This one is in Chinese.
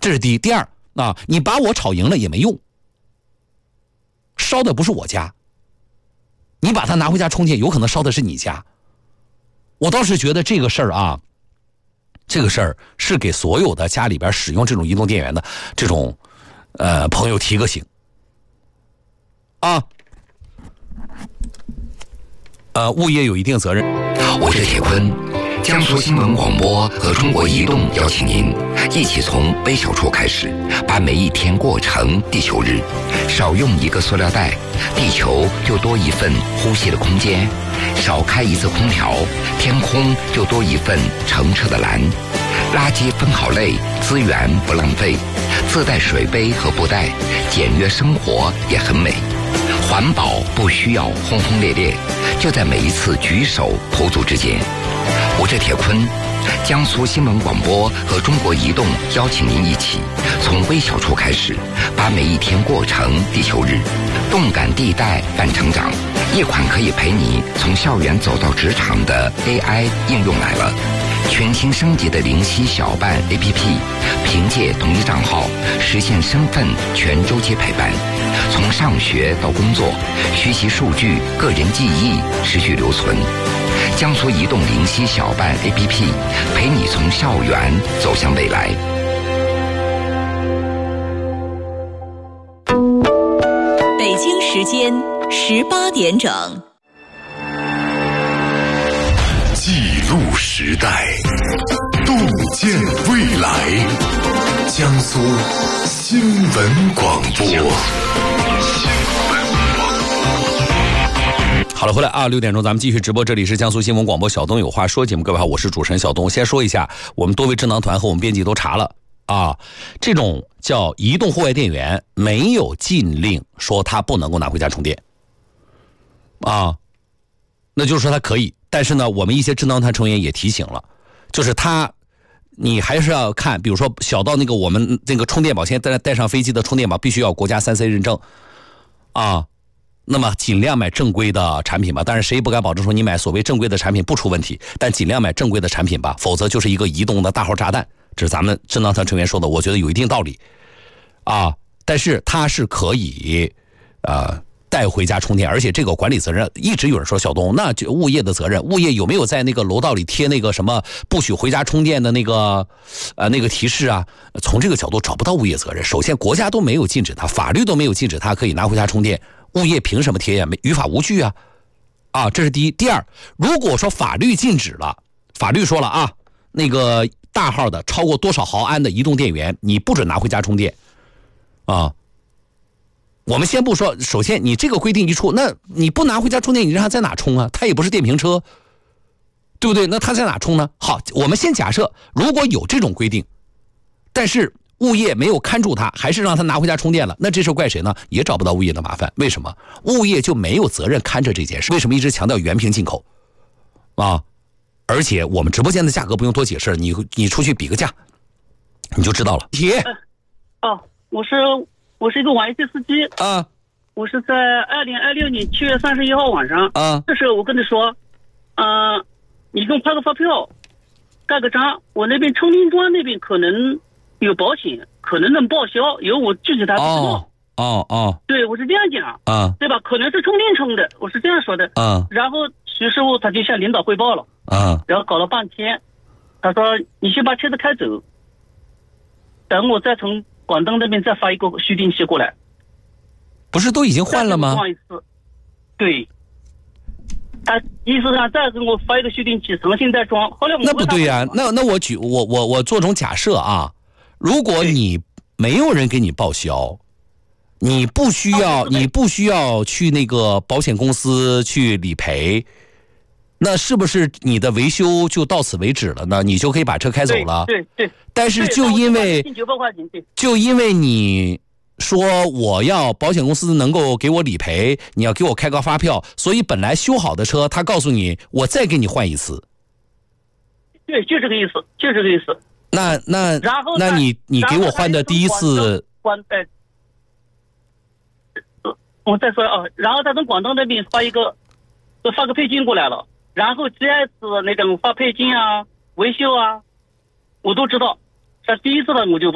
这是第一。第二啊，你把我吵赢了也没用，烧的不是我家，你把它拿回家充电，有可能烧的是你家。我倒是觉得这个事儿啊，这个事儿是给所有的家里边使用这种移动电源的这种朋友提个醒啊。物业有一定责任。 我是铁坤，江苏新闻广播和中国移动邀请您一起从微小处开始，把每一天过成地球日。少用一个塑料袋，地球就多一份呼吸的空间；少开一次空调，天空就多一份澄澈的蓝。垃圾分好类，资源不浪费，自带水杯和布袋，简约生活也很美。环保不需要轰轰烈烈，就在每一次举手投足之间。我是铁坤，江苏新闻广播和中国移动邀请您一起从微小处开始，把每一天过成地球日。动感地带伴成长，一款可以陪你从校园走到职场的 AI 应用来了。全新升级的灵犀小伴 APP， 凭借同一账号实现身份全周期陪伴，从上学到工作，学习数据、个人记忆持续留存。江苏移动灵犀小伴 APP 陪你从校园走向未来。 北京时间18点整。 记录时代，洞见未来。江苏新闻广播。 好了，回来啊，6点钟咱们继续直播，这里是江苏新闻广播小东有话说节目，各位好，我是主持人小东。先说一下，我们多位智囊团和我们编辑都查了啊，这种叫移动户外电源没有禁令说它不能够拿回家充电啊，那就是说它可以。但是呢，我们一些智囊团成员也提醒了，就是你还是要看，比如说小到那个我们那个充电宝，现在带上飞机的充电宝必须要国家3C 认证啊，那么尽量买正规的产品吧。当然谁也不敢保证说你买所谓正规的产品不出问题，但尽量买正规的产品吧，否则就是一个移动的大号炸弹。这是咱们智囊团成员说的，我觉得有一定道理啊。但是它是可以带回家充电，而且这个管理责任一直有人说小东，那就物业的责任，物业有没有在那个楼道里贴那个什么不许回家充电的那个提示啊？从这个角度找不到物业责任。首先国家都没有禁止他，法律都没有禁止他可以拿回家充电，物业凭什么贴呀？于法无据啊！这是第一。第二，如果说法律禁止了，法律说了啊，那个大号的超过多少毫安的移动电源，你不准拿回家充电啊。我们先不说，首先你这个规定一出，那你不拿回家充电，你让他在哪充啊？他也不是电瓶车，对不对？那他在哪充呢？好，我们先假设如果有这种规定，但是物业没有看住他，还是让他拿回家充电了，那这事怪谁呢？也找不到物业的麻烦。为什么？物业就没有责任看着这件事。为什么一直强调原瓶进口啊？而且我们直播间的价格不用多解释，你出去比个价你就知道了。 我是一个网约车司机啊， 我是在2026年7月31号晚上啊， 这时候我跟他说，你给我拍个发票，盖个章，我那边充电桩那边可能有保险，可能能报销，由我具体他不知道。对，我是这样讲啊，对吧？可能是充电充的，我是这样说的啊。然后徐师傅他就向领导汇报了啊，然后搞了半天，他说你先把车子开走，等我再从广东那边再发一个蓄电器过来。 不是都已经换了吗？ 换一次，对，他意思上再给我发一个蓄电器重新再装。后来我那不对呀，那我做种假设啊，如果你没有人给你报销，你不需要去那个保险公司去理赔，那是不是你的维修就到此为止了呢？你就可以把车开走了？ 对。 但是就因为你说我要保险公司能够给我理赔，你要给我开个发票，所以本来修好的车，他告诉你我再给你换一次。 对，就这个意思，就这个意思。 那你给我换的第一次， 我再说啊，然后他从广东那边发个配件过来了，然后 GS 那种发配件啊、维修啊，我都知道。但第一次呢，我就